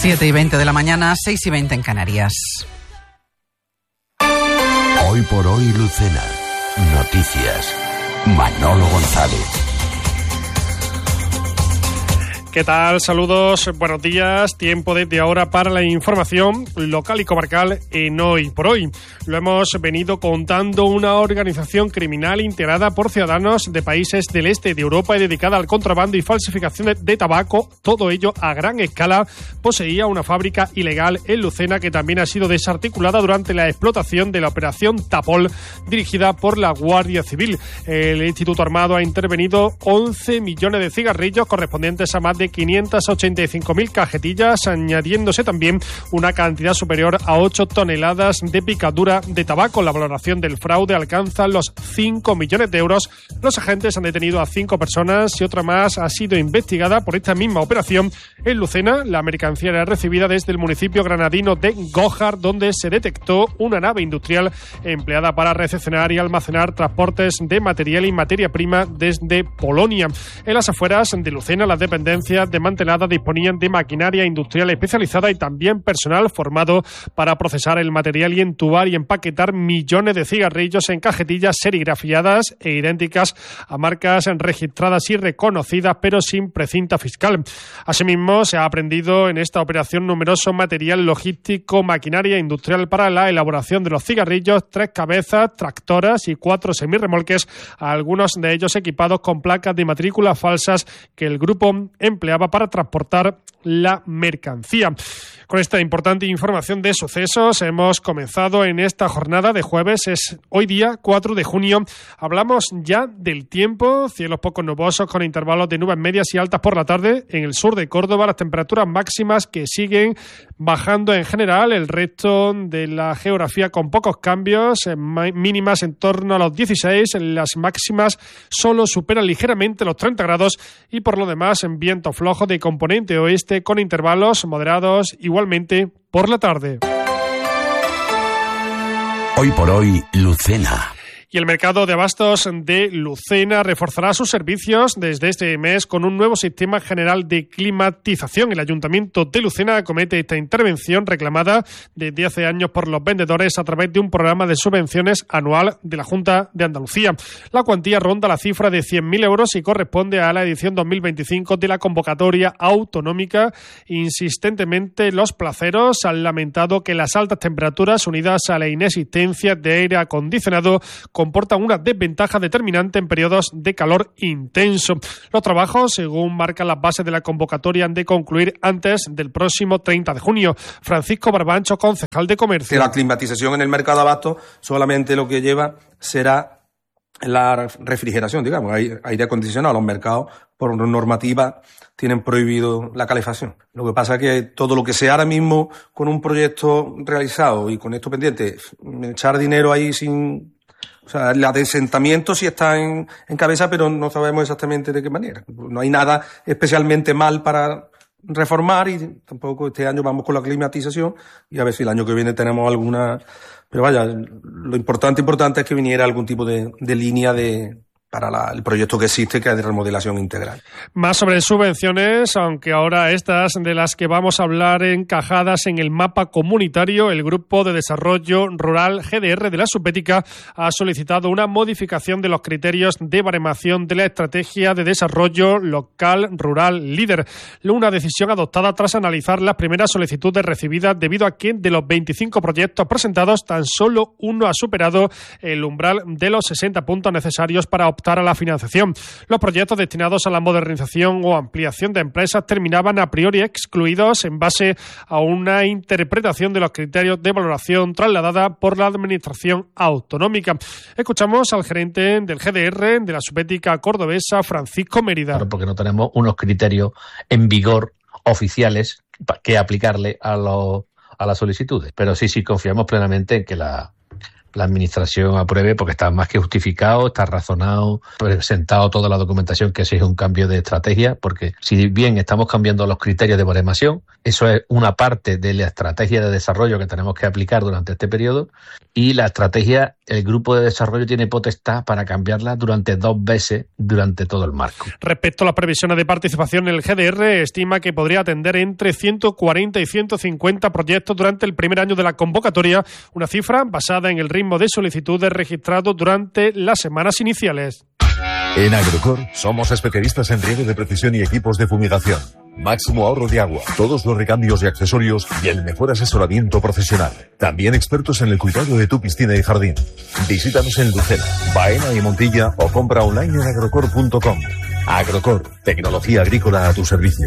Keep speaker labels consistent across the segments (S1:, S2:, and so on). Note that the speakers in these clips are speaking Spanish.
S1: 7:20 de la mañana, 6:20 en Canarias.
S2: Hoy por hoy, Lucena. Noticias. Manolo González.
S3: ¿Qué tal? Saludos, buenos días. Tiempo desde ahora para la información local y comarcal en Hoy por Hoy. Lo hemos venido contando, una organización criminal integrada por ciudadanos de países del este de Europa y dedicada al contrabando y falsificación de tabaco, todo ello a gran escala, poseía una fábrica ilegal en Lucena que también ha sido desarticulada durante la explotación de la operación Tapol, dirigida por la Guardia Civil. El Instituto Armado ha intervenido 11 millones de cigarrillos correspondientes a más de 585.000 cajetillas, añadiéndose también una cantidad superior a 8 toneladas de picadura de tabaco. La valoración del fraude alcanza los 5 millones de euros. Los agentes han detenido a 5 personas y otra más ha sido investigada por esta misma operación en Lucena. La mercancía era recibida desde el municipio granadino de Gójar, donde se detectó una nave industrial empleada para recepcionar y almacenar transportes de material y materia prima desde Polonia. En las afueras de Lucena, las dependencias desmanteladas disponían de maquinaria industrial especializada y también personal formado para procesar el material y entubar y empaquetar millones de cigarrillos en cajetillas serigrafiadas e idénticas a marcas registradas y reconocidas, pero sin precinta fiscal. Asimismo, se ha aprehendido en esta operación numeroso material logístico, maquinaria industrial para la elaboración de los cigarrillos, 3 cabezas, tractoras y 4 semirremolques, algunos de ellos equipados con placas de matrícula falsas que el grupo empleaba para transportar la mercancía. Con esta importante información de sucesos hemos comenzado en esta jornada de jueves. Es hoy día 4 de junio. Hablamos ya del tiempo. Cielos poco nubosos con intervalos de nubes medias y altas por la tarde. En el sur de Córdoba las temperaturas máximas que siguen bajando en general. El resto de la geografía con pocos cambios. Mínimas en torno a los 16. Las máximas solo superan ligeramente los 30 grados y por lo demás en viento flojo de componente oeste con intervalos moderados igualmente por la tarde.
S2: Hoy por hoy, Lucena.
S3: Y el mercado de abastos de Lucena reforzará sus servicios desde este mes con un nuevo sistema general de climatización. El Ayuntamiento de Lucena acomete esta intervención reclamada desde hace años por los vendedores a través de un programa de subvenciones anual de la Junta de Andalucía. La cuantía ronda la cifra de 100.000 euros y corresponde a la edición 2025 de la convocatoria autonómica. Insistentemente, los placeros han lamentado que las altas temperaturas unidas a la inexistencia de aire acondicionado comportan una desventaja determinante en periodos de calor intenso. Los trabajos, según marcan las bases de la convocatoria, han de concluir antes del próximo 30 de junio. Francisco Barbancho, concejal de Comercio.
S4: La climatización en el mercado de abastos solamente lo que lleva será la refrigeración, digamos, aire acondicionado. Los mercados, por normativa, tienen prohibido la calefacción. Lo que pasa es que todo lo que sea ahora mismo con un proyecto realizado y con esto pendiente, echar dinero ahí sin... O sea, el asentamiento sí está en cabeza, pero no sabemos exactamente de qué manera. No hay nada especialmente mal para reformar y tampoco este año vamos con la climatización y a ver si el año que viene tenemos alguna... Pero vaya, lo importante es que viniera algún tipo de línea para el proyecto que existe, que es de remodelación integral.
S3: Más sobre subvenciones, aunque ahora estas de las que vamos a hablar encajadas en el mapa comunitario, el Grupo de Desarrollo Rural GDR de la Subbética ha solicitado una modificación de los criterios de baremación de la Estrategia de Desarrollo Local Rural Líder. Una decisión adoptada tras analizar las primeras solicitudes recibidas debido a que de los 25 proyectos presentados tan solo uno ha superado el umbral de los 60 puntos necesarios para optar a la financiación. Los proyectos destinados a la modernización o ampliación de empresas terminaban a priori excluidos en base a una interpretación de los criterios de valoración trasladada por la Administración autonómica. Escuchamos al gerente del GDR de la Subbética cordobesa, Francisco Mérida.
S5: Claro, porque no tenemos unos criterios en vigor oficiales que aplicarle a las solicitudes. Pero sí confiamos plenamente en que la administración apruebe, porque está más que justificado, está razonado, presentado toda la documentación que ese es un cambio de estrategia, porque si bien estamos cambiando los criterios de baremación, eso es una parte de la estrategia de desarrollo que tenemos que aplicar durante este periodo, y la estrategia, el grupo de desarrollo tiene potestad para cambiarla durante 2 veces durante todo el marco.
S3: Respecto a las previsiones de participación, el GDR estima que podría atender entre 140 y 150 proyectos durante el primer año de la convocatoria, una cifra basada en el ritmo de solicitudes registrados durante las semanas iniciales.
S6: En Agrocor somos especialistas en riego de precisión y equipos de fumigación. Máximo ahorro de agua, todos los recambios y accesorios y el mejor asesoramiento profesional. También expertos en el cuidado de tu piscina y jardín. Visítanos en Lucena, Baena y Montilla o compra online en agrocor.com. Agrocor, tecnología agrícola a tu servicio.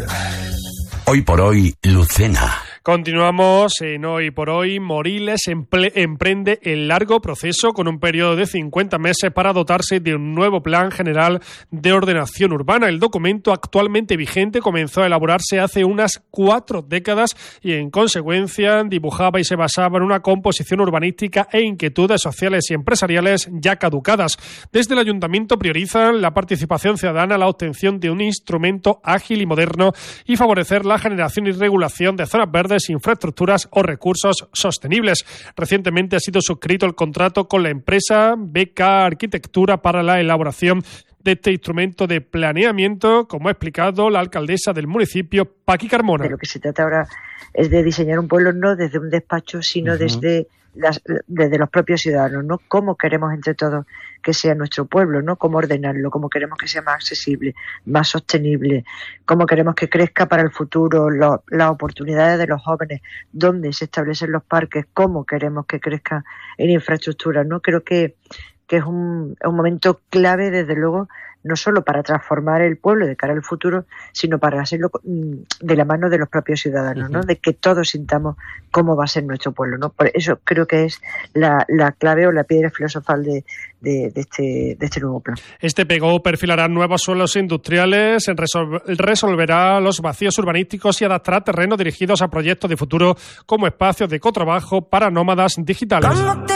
S2: Hoy por hoy, Lucena.
S3: Continuamos en Hoy por Hoy. Moriles emprende el largo proceso con un periodo de 50 meses para dotarse de un nuevo Plan General de Ordenación Urbana. El documento actualmente vigente comenzó a elaborarse hace unas 4 décadas y en consecuencia dibujaba y se basaba en una composición urbanística e inquietudes sociales y empresariales ya caducadas. Desde el Ayuntamiento priorizan la participación ciudadana, la obtención de un instrumento ágil y moderno y favorecer la generación y regulación de zonas verdes, infraestructuras o recursos sostenibles. Recientemente ha sido suscrito el contrato con la empresa BK Arquitectura para la elaboración de este instrumento de planeamiento, como ha explicado la alcaldesa del municipio, Paqui Carmona.
S7: De lo que se trata ahora es de diseñar un pueblo no desde un despacho, sino desde los propios ciudadanos, ¿no? Cómo queremos entre todos que sea nuestro pueblo, ¿no? Cómo ordenarlo, cómo queremos que sea más accesible, más sostenible, cómo queremos que crezca para el futuro, las oportunidades de los jóvenes, dónde se establecen los parques, cómo queremos que crezca en infraestructura, ¿no? Creo que es un momento clave, desde luego, no solo para transformar el pueblo de cara al futuro, sino para hacerlo de la mano de los propios ciudadanos, ¿no? De que todos sintamos cómo va a ser nuestro pueblo, ¿no? Por eso creo que es la clave o la piedra filosofal de este nuevo plan.
S3: Este PGO perfilará nuevos suelos industriales, resolverá los vacíos urbanísticos y adaptará terrenos dirigidos a proyectos de futuro como espacios de cotrabajo para nómadas digitales.